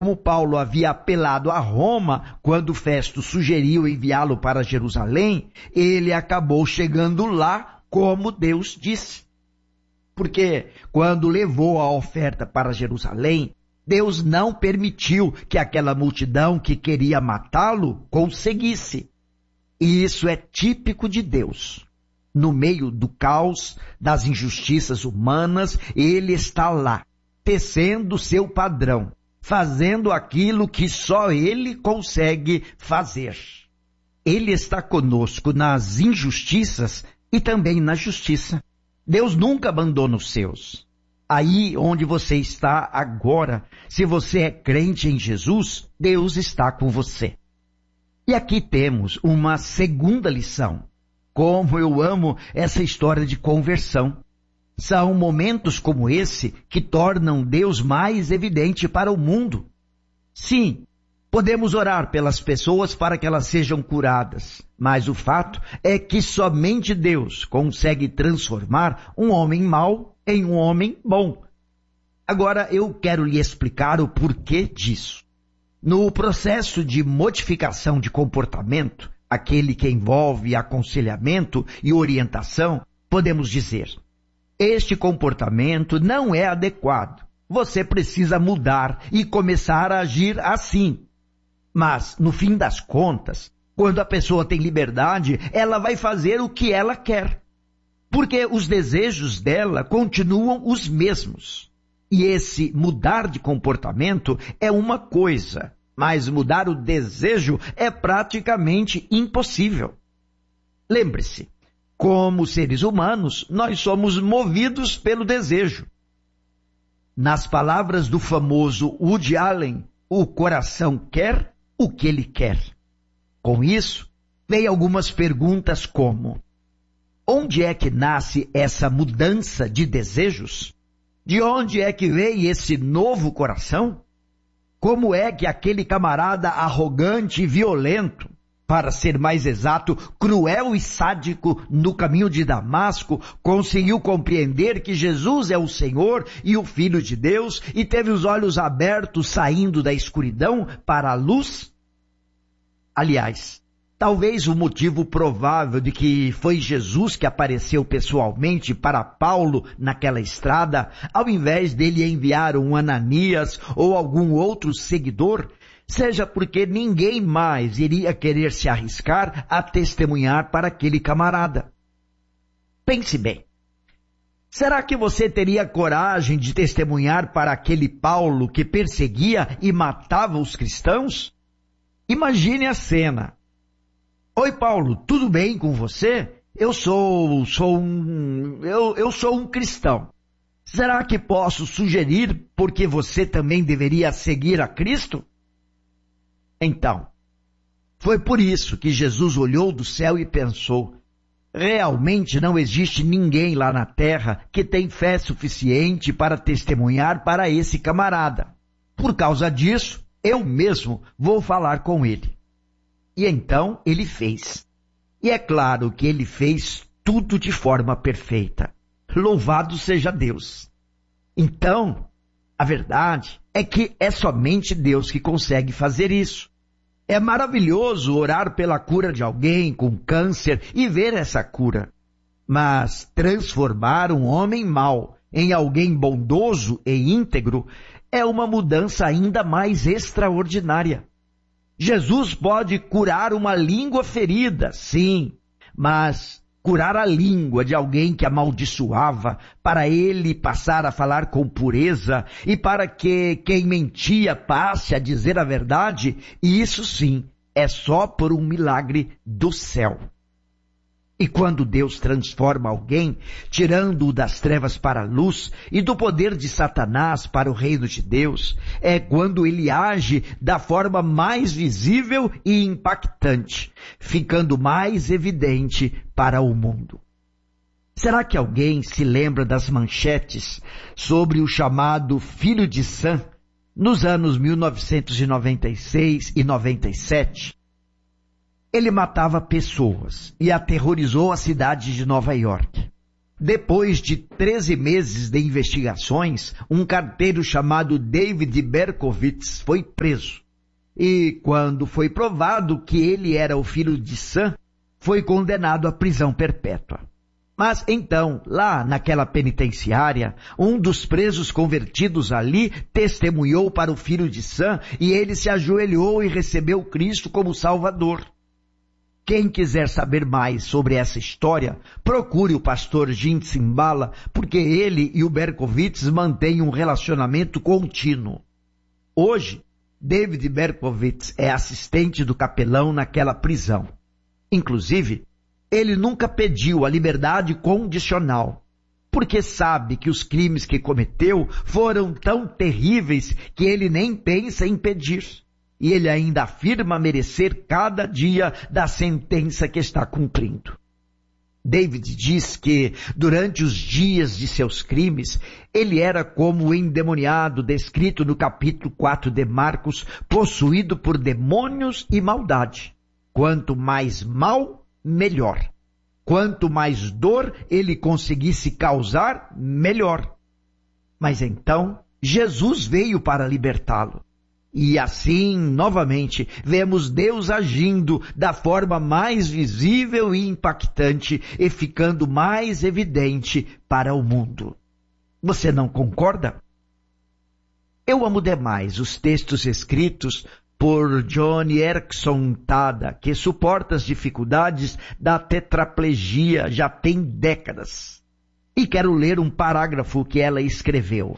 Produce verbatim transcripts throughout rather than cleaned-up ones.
Como Paulo havia apelado a Roma quando Festo sugeriu enviá-lo para Jerusalém, ele acabou chegando lá como Deus disse. Porque quando levou a oferta para Jerusalém, Deus não permitiu que aquela multidão que queria matá-lo conseguisse. E isso é típico de Deus. No meio do caos, das injustiças humanas, ele está lá, tecendo seu padrão, fazendo aquilo que só ele consegue fazer. Ele está conosco nas injustiças e também na justiça. Deus nunca abandona os seus. Aí onde você está agora, se você é crente em Jesus, Deus está com você. E aqui temos uma segunda lição. Como eu amo essa história de conversão. São momentos como esse que tornam Deus mais evidente para o mundo. Sim, podemos orar pelas pessoas para que elas sejam curadas, mas o fato é que somente Deus consegue transformar um homem mau em um homem bom. Agora eu quero lhe explicar o porquê disso. No processo de modificação de comportamento, aquele que envolve aconselhamento e orientação, podemos dizer: este comportamento não é adequado. Você precisa mudar e começar a agir assim. Mas, no fim das contas, quando a pessoa tem liberdade, ela vai fazer o que ela quer. Porque os desejos dela continuam os mesmos. E esse mudar de comportamento é uma coisa, mas mudar o desejo é praticamente impossível. Lembre-se, como seres humanos, nós somos movidos pelo desejo. Nas palavras do famoso Woody Allen, o coração quer o que ele quer. Com isso, vem algumas perguntas como: onde é que nasce essa mudança de desejos? De onde é que vem esse novo coração? Como é que aquele camarada arrogante e violento, para ser mais exato, cruel e sádico no caminho de Damasco, conseguiu compreender que Jesus é o Senhor e o Filho de Deus e teve os olhos abertos saindo da escuridão para a luz? Aliás, talvez o motivo provável de que foi Jesus que apareceu pessoalmente para Paulo naquela estrada, ao invés dele enviar um Ananias ou algum outro seguidor, seja porque ninguém mais iria querer se arriscar a testemunhar para aquele camarada. Pense bem. Será que você teria coragem de testemunhar para aquele Paulo que perseguia e matava os cristãos? Imagine a cena. Oi, Paulo, tudo bem com você? Eu sou, sou um, eu, eu sou um cristão. Será que posso sugerir porque você também deveria seguir a Cristo? Então, foi por isso que Jesus olhou do céu e pensou: realmente não existe ninguém lá na terra que tem fé suficiente para testemunhar para esse camarada. Por causa disso, eu mesmo vou falar com ele. E então ele fez. E é claro que ele fez tudo de forma perfeita. Louvado seja Deus. Então, a verdade é que é somente Deus que consegue fazer isso. É maravilhoso orar pela cura de alguém com câncer e ver essa cura. Mas transformar um homem mau em alguém bondoso e íntegro é uma mudança ainda mais extraordinária. Jesus pode curar uma língua ferida, sim, mas curar a língua de alguém que amaldiçoava, para ele passar a falar com pureza e para que quem mentia passe a dizer a verdade, isso sim é só por um milagre do céu. E quando Deus transforma alguém, tirando-o das trevas para a luz e do poder de Satanás para o reino de Deus, é quando ele age da forma mais visível e impactante, ficando mais evidente para o mundo. Será que alguém se lembra das manchetes sobre o chamado Filho de Sam nos anos mil novecentos e noventa e seis e noventa e sete? Ele matava pessoas e aterrorizou a cidade de Nova York. Depois de treze meses de investigações, um carteiro chamado David Berkowitz foi preso. E quando foi provado que ele era o filho de Sam, foi condenado à prisão perpétua. Mas então, lá naquela penitenciária, um dos presos convertidos ali testemunhou para o filho de Sam e ele se ajoelhou e recebeu Cristo como Salvador. Quem quiser saber mais sobre essa história, procure o pastor Jim Cymbala, porque ele e o Berkowitz mantêm um relacionamento contínuo. Hoje, David Berkowitz é assistente do capelão naquela prisão. Inclusive, ele nunca pediu a liberdade condicional, porque sabe que os crimes que cometeu foram tão terríveis que ele nem pensa em pedir. E ele ainda afirma merecer cada dia da sentença que está cumprindo. David diz que, durante os dias de seus crimes, ele era como o endemoniado descrito no capítulo quatro de Marcos, possuído por demônios e maldade. Quanto mais mal, melhor. Quanto mais dor ele conseguisse causar, melhor. Mas então, Jesus veio para libertá-lo. E assim, novamente, vemos Deus agindo da forma mais visível e impactante e ficando mais evidente para o mundo. Você não concorda? Eu amo demais os textos escritos por Joni Eareckson Tada, que suporta as dificuldades da tetraplegia já tem décadas. E quero ler um parágrafo que ela escreveu.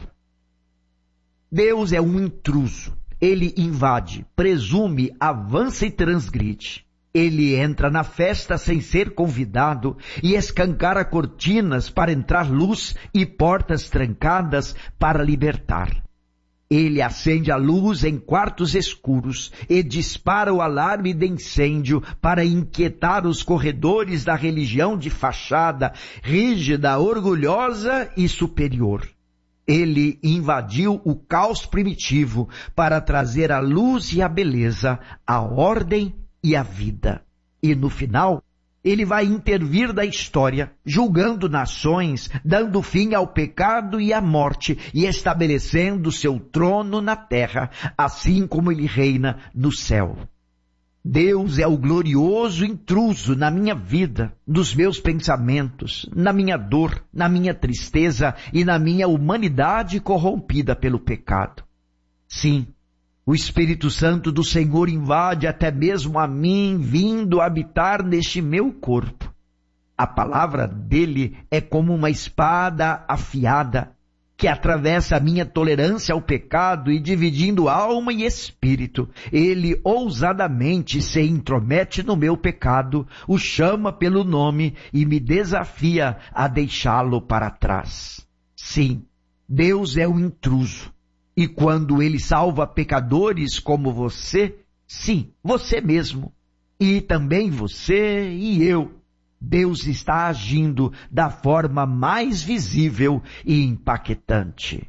Deus é um intruso. Ele invade, presume, avança e transgride. Ele entra na festa sem ser convidado e escancara cortinas para entrar luz e portas trancadas para libertar. Ele acende a luz em quartos escuros e dispara o alarme de incêndio para inquietar os corredores da religião de fachada, rígida, orgulhosa e superior. Ele invadiu o caos primitivo para trazer a luz e a beleza, a ordem e a vida. E no final, ele vai intervir da história, julgando nações, dando fim ao pecado e à morte e estabelecendo seu trono na terra, assim como ele reina no céu. Deus é o glorioso intruso na minha vida, nos meus pensamentos, na minha dor, na minha tristeza e na minha humanidade corrompida pelo pecado. Sim, o Espírito Santo do Senhor invade até mesmo a mim, vindo habitar neste meu corpo. A palavra dele é como uma espada afiada, que atravessa a minha tolerância ao pecado e dividindo alma e espírito, ele ousadamente se intromete no meu pecado, o chama pelo nome e me desafia a deixá-lo para trás. Sim, Deus é um intruso. E quando ele salva pecadores como você, sim, você mesmo, e também você e eu, Deus está agindo da forma mais visível e impactante.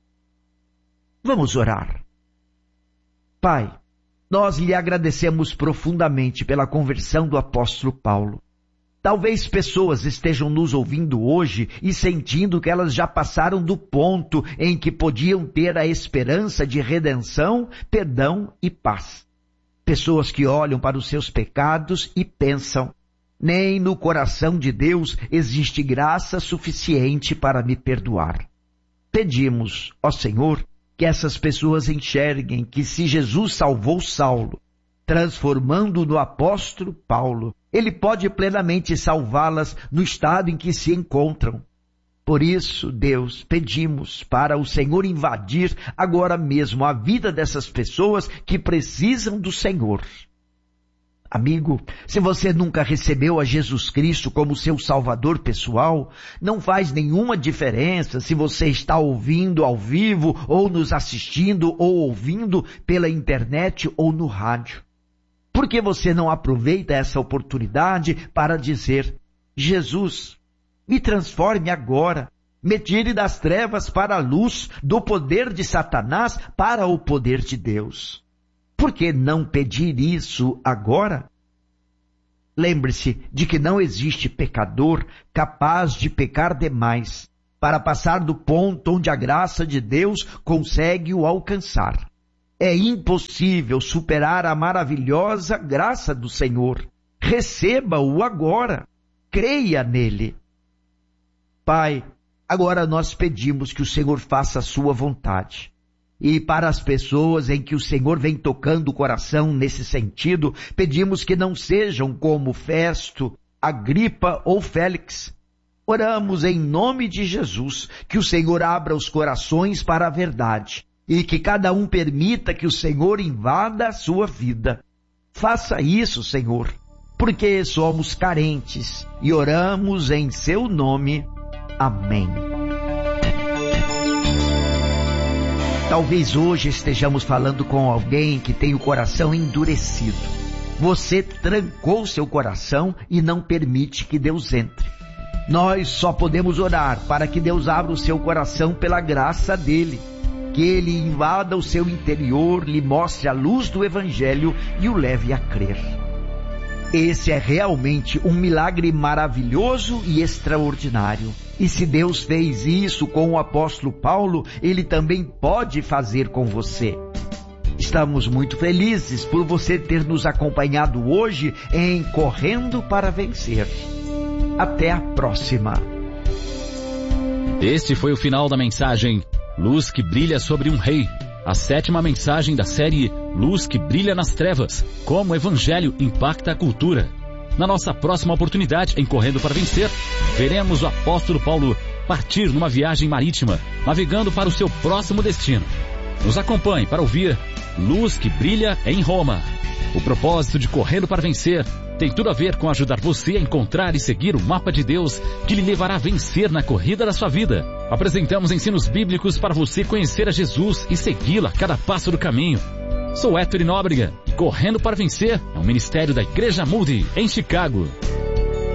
Vamos orar. Pai, nós lhe agradecemos profundamente pela conversão do apóstolo Paulo. Talvez pessoas estejam nos ouvindo hoje e sentindo que elas já passaram do ponto em que podiam ter a esperança de redenção, perdão e paz. Pessoas que olham para os seus pecados e pensam: nem no coração de Deus existe graça suficiente para me perdoar. Pedimos, ó Senhor, que essas pessoas enxerguem que se Jesus salvou Saulo, transformando-o no apóstolo Paulo, ele pode plenamente salvá-las no estado em que se encontram. Por isso, Deus, pedimos para o Senhor invadir agora mesmo a vida dessas pessoas que precisam do Senhor. Amigo, se você nunca recebeu a Jesus Cristo como seu Salvador pessoal, não faz nenhuma diferença se você está ouvindo ao vivo ou nos assistindo ou ouvindo pela internet ou no rádio. Por que você não aproveita essa oportunidade para dizer: Jesus, me transforme agora, me tire das trevas para a luz, do poder de Satanás para o poder de Deus? Por que não pedir isso agora? Lembre-se de que não existe pecador capaz de pecar demais para passar do ponto onde a graça de Deus consegue o alcançar. É impossível superar a maravilhosa graça do Senhor. Receba-o agora. Creia nele. Pai, agora nós pedimos que o Senhor faça a sua vontade. E para as pessoas em que o Senhor vem tocando o coração nesse sentido, pedimos que não sejam como Festo, Agripa ou Félix. Oramos em nome de Jesus, que o Senhor abra os corações para a verdade e que cada um permita que o Senhor invada a sua vida. Faça isso, Senhor, porque somos carentes e oramos em seu nome. Amém. Talvez hoje estejamos falando com alguém que tem o coração endurecido. Você trancou seu coração e não permite que Deus entre. Nós só podemos orar para que Deus abra o seu coração pela graça dele, que ele invada o seu interior, lhe mostre a luz do Evangelho e o leve a crer. Esse é realmente um milagre maravilhoso e extraordinário. E se Deus fez isso com o apóstolo Paulo, ele também pode fazer com você. Estamos muito felizes por você ter nos acompanhado hoje em Correndo para Vencer. Até a próxima. Este foi o final da mensagem Luz que Brilha sobre um Rei. A sétima mensagem da série Luz que Brilha nas Trevas, como o Evangelho impacta a cultura. Na nossa próxima oportunidade, em Correndo para Vencer, veremos o apóstolo Paulo partir numa viagem marítima, navegando para o seu próximo destino. Nos acompanhe para ouvir Luz que Brilha em Roma. O propósito de Correndo para Vencer tem tudo a ver com ajudar você a encontrar e seguir o mapa de Deus que lhe levará a vencer na corrida da sua vida. Apresentamos ensinos bíblicos para você conhecer a Jesus e segui-lo a cada passo do caminho. Sou Héctor Nóbrega. Correndo para Vencer é um ministério da Igreja Moody, em Chicago.